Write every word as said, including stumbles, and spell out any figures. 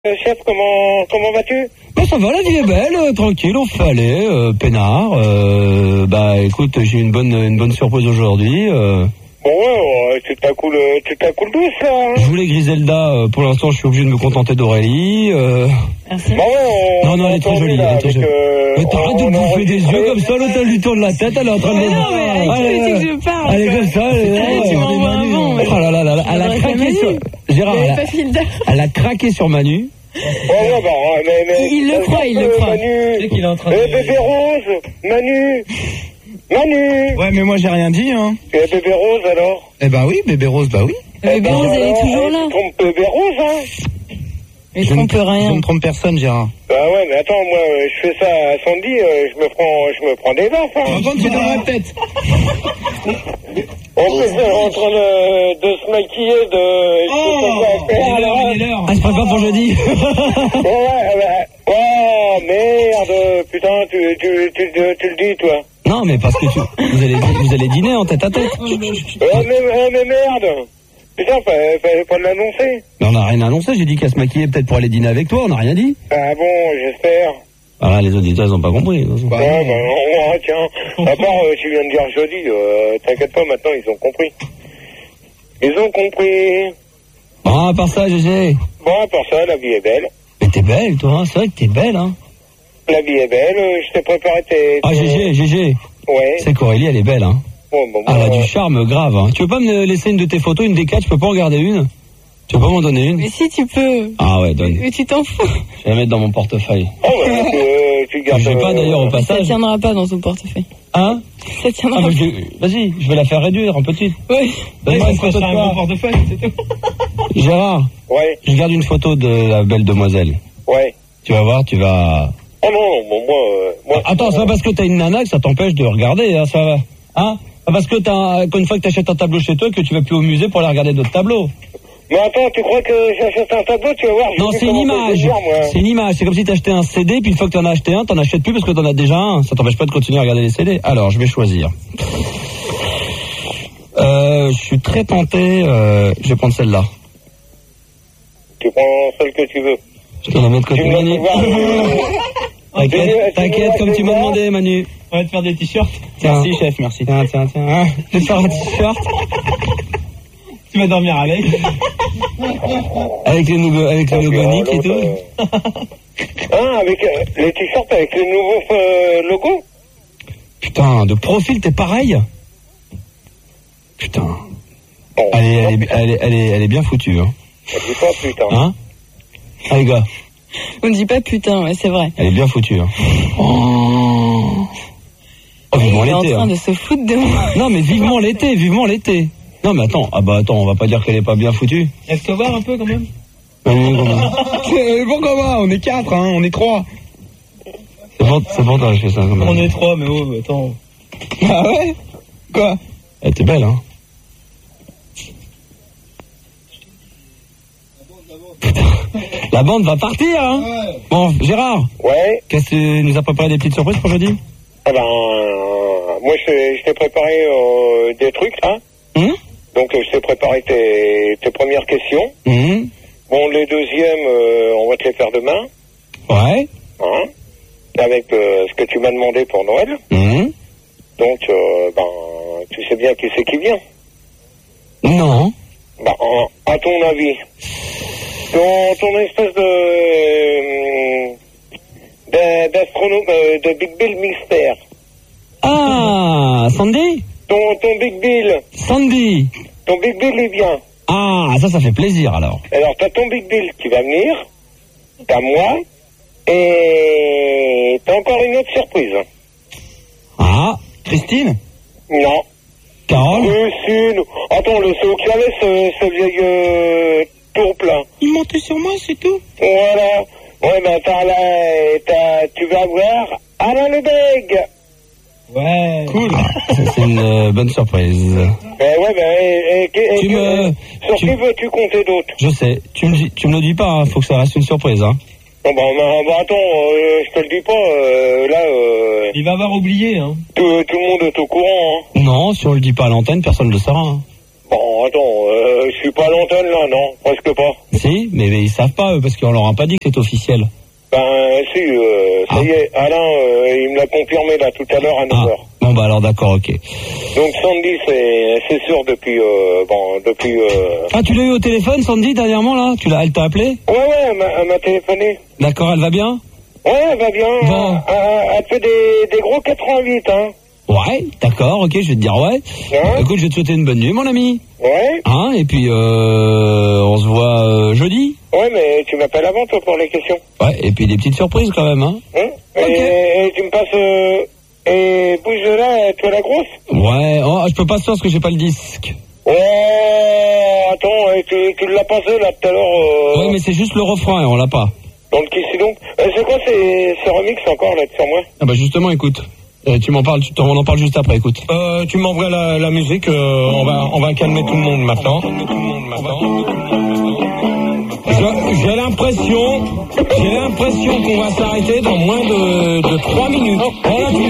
Euh, chef, comment comment vas-tu? Bah ça va, la vie est belle, euh, tranquille, on fait aller, euh, peinard. Euh, bah écoute, j'ai une bonne une bonne surprise aujourd'hui. Euh. Bon ouais, ouais, tu t'accoules, tu t'accoules douce là. Hein. Je voulais Griselda, euh, pour l'instant je suis obligé de me contenter d'Aurélie. Euh. Merci. Bon ouais, on, non non, elle est très jolie, elle est très jolie. Euh, mais t'arrêtes de bouffer des yeux comme ça, l'autre elle lui tourne la tête, elle est en train de... Mais non, mais avec qui tu que je parle? Elle est comme ça, elle est... Tu m'envoies un vent. Oh là là là là, elle a craqué sur... Gérard, elle a... elle a craqué sur Manu. Ouais, ouais, bah, mais, mais, il le croit, il le croit. Manu, c'est qu'il est en train de... Eh, bébé Rose, Manu, Manu. Ouais, mais moi j'ai rien dit, hein. Et bébé Rose alors? Eh bah oui, bébé Rose, bah oui. Bébé Rose, elle est toujours là. Tu trompes bébé Rose, hein? Mais je trompe rien. Je ne trompe personne, Gérard. Bah ouais, mais attends, moi, je fais ça à Sandy, euh, je me prends, je me prends des baffes, hein. Par contre, tu es dans la tête. On peut faire en train de, de se maquiller, de... Oh, je sais pas, alors, il est l'heure. Elle se prépare pour jeudi. ouais, ouais. Oh, merde, putain, tu, tu, tu, tu, tu le dis, toi. Non, mais parce que tu, vous allez, vous allez dîner en tête à tête. Oh, mais, mais, mais merde. Putain, fallait, fallait pas l'annoncer. Mais on n'a rien annoncé, j'ai dit qu'elle se maquillait peut-être pour aller dîner avec toi, on n'a rien dit. Ah bon, j'espère. Ah là, les auditeurs, ils n'ont pas compris. Ils ont... Bah, ouais, bah, on, on, tiens, à part, euh, tu viens de dire jeudi, euh, t'inquiète pas, maintenant, ils ont compris. Ils ont compris. Ah, à part ça, Gégé. Bon, à part ça, la vie est belle. Mais t'es belle, toi, hein. C'est vrai que t'es belle, hein. La vie est belle, euh, je t'ai préparé tes... Ah, Gégé, Gégé. Ouais. C'est qu'Aurélie, elle est belle, hein. Bon, bon, Ah, elle a bon, du charme grave, hein. Tu veux pas me laisser une de tes photos, une des quatre, je peux pas en garder une? Tu veux pas m'en donner une? Mais si tu peux. Ah ouais, donne. Mais tu t'en fous. Je vais la mettre dans mon portefeuille. Oh, ouais, euh, tu gardes... Je vais pas d'ailleurs au Ça passage. tiendra pas dans ton portefeuille. Hein? Ça tiendra Ah, pas. mais je- Vas-y, je vais la faire réduire en petite. Oui. Donne-moi une photo de toi. portefeuille, c'est tout. Gérard, Ouais, je garde une photo de la belle demoiselle. ouais. Tu vas voir, tu vas... Oh non, bon, moi... Euh, moi Attends, c'est pas parce que t'as une nana que ça t'empêche de regarder, hein, ça va. Hein? Pas parce que t'as, qu'une fois que t'achètes un tableau chez toi, que tu vas plus au musée pour aller regarder d'autres tableaux. Mais attends, tu crois que j'achète un tableau, tu vas voir... j'ai Non, vu c'est une comment image. faire, moi. C'est une image. C'est comme si t'achetais un C D, puis une fois que t'en as acheté un, t'en achètes plus parce que t'en as déjà un. Ça t'empêche pas de continuer à regarder les C D. Alors, je vais choisir. Euh, je suis très tenté, euh, je vais prendre celle-là. Tu prends celle que tu veux. Je vais la mettre côté Tu me Manu. laisses voir. T'inquiète, t'inquiète, comme tu m'as demandé, Manu. On va te faire des t-shirts. Tiens. Merci, chef, merci. Tiens, tiens, tiens. Hein, je vais te faire un t-shirt Tu vas dormir avec. avec le logo, avec le logo Nick et tout. Hein, avec euh, les t-shirts avec le nouveau euh, logo. Putain, de profil, t'es pareil. Putain. Bon, Elle est, elle est, elle est, elle est, elle est bien foutue, hein. dis pas putain. Hein? Ah, les gars, On ne dit pas putain, ouais, c'est vrai. elle est bien foutue, hein. Oh, oh vivement Il est en l'été, train hein. de se foutre de moi. Non, mais vivement l'été, vivement l'été. Non, mais attends, ah bah attends, on va pas dire qu'elle est pas bien foutue. Laisse-toi voir un peu quand même. Hum, comment- C'est bon comment? On est quatre, hein, on est trois. C'est pour, c'est pour toi, je fais ça, quand même. On est trois, mais oh, attends. Ah ouais? Quoi? Elle était belle, hein. Putain, la bande va partir, hein. Bon, Gérard, Ouais. qu'est-ce que tu nous as préparé des petites surprises pour jeudi? Eh ben, euh, moi je, t'ai- je t'ai préparé euh, des trucs là. Hum? Donc euh, je t'ai préparé tes, tes premières questions. Hum? Bon, les deuxièmes, euh, on va te les faire demain. Ouais. Hein, avec euh, ce que tu m'as demandé pour Noël. Hum? Donc, euh, ben, tu sais bien qui c'est qui vient. Non. Ben, en- à ton avis, ton, ton espèce de euh, de- d'astronome, euh, de Big Bill mystère. Ah, Sandy? Ton, ton Big Bill, Sandy. ton Big Bill il vient. Ah, ça, ça fait plaisir, alors. Alors, t'as ton Big Bill qui va venir, t'as moi, et t'as encore une autre surprise. Ah, Christine? Non. Carole? Christine. Attends, le c'est où qu'il y avait ce, ce vieil euh, tour plein. Il montait sur moi, c'est tout. Voilà. Ouais, ben t'as là, t'as, tu vas voir Alain Lebègue. Ouais. Cool. Ça, c'est une euh, bonne surprise. Ben ouais, ben, et, et, et, Tu et- me- sur tu- qui veux-tu compter d'autres? Je sais. Tu me, dis- tu me le dis pas, hein. Faut que ça reste une surprise, hein. Bon, ben, ben, ben, attends, euh, je te le dis pas, euh, là, euh, Il va avoir oublié, hein. tout, tout le monde est au courant, hein. Non, si on le dit pas à l'antenne, personne ne le saura, hein. Bon, attends, euh, je suis pas à l'antenne là, non, presque pas. Si, mais, mais ils savent pas, eux, parce qu'on leur a pas dit que c'est officiel. Ben, si, euh, ça Ah. y est, Alain, euh, il me l'a confirmé là tout à l'heure à neuf Ah, heures. bon, bah alors d'accord, ok. Donc Sandy, c'est, c'est sûr depuis, euh, bon, depuis... Euh... Ah, tu l'as eu au téléphone, Sandy, dernièrement, là tu l'as, Elle t'a appelé? Ouais, ouais, elle m'a, elle m'a téléphoné. D'accord, elle va bien? Ouais, elle va bien. Bon. Elle, elle, elle fait des, des gros quatre-vingt-huit, hein. Ouais, d'accord, ok, je vais te dire ouais. Hein Écoute, je vais te souhaiter une bonne nuit, mon ami. Ouais. Hein, et puis euh, on se voit euh, jeudi. Ouais, mais tu m'appelles avant, toi, pour les questions. Ouais, et puis des petites surprises quand même, hein. Hein Ok. et, et tu me passes... Euh, et bouge de là, tu es la grosse. Ouais, oh, je peux pas sortir parce que j'ai pas le disque. Oh, attends, et tu, tu l'as passé là tout à l'heure euh, Ouais, mais c'est juste le refrain, on l'a pas. dans le Kissy donc. Euh, c'est quoi ces, ces remixes encore là sur moi? Ah bah justement, écoute. Euh, tu m'en parles, tu, on en parle juste après, écoute. Euh, tu m'envoies la, la musique, euh, on va on va calmer tout le monde maintenant. Je- J'ai l'impression, j'ai l'impression qu'on va s'arrêter dans moins de, de trois minutes. Voilà, tu